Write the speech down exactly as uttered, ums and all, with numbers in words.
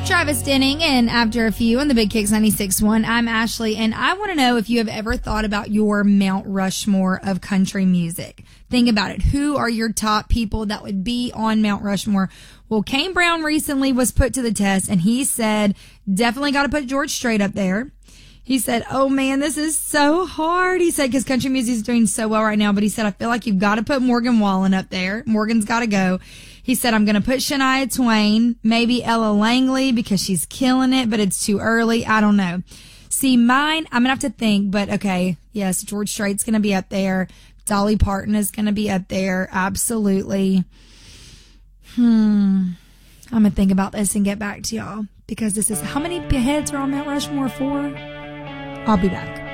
Travis Denning, and after a few on the Big Kicks ninety-six point one, I'm Ashley, and I want to know if you have ever thought about your Mount Rushmore of country music. Think about it. Who are your top people that would be on Mount Rushmore? Well, Kane Brown recently was put to the test, and he said, definitely got to put George Strait up there. He said, oh man, this is so hard. He said, because country music is doing so well right now, but he said, I feel like you've got to put Morgan Wallen up there. Morgan's got to go. He said, I'm going to put Shania Twain, maybe Ella Langley because she's killing it, but it's too early. I don't know. See, mine, I'm going to have to think, but okay. Yes, George Strait's going to be up there. Dolly Parton is going to be up there. Absolutely. Hmm. I'm going to think about this and get back to y'all because this is how many heads are on Mount Rushmore for? I'll be back.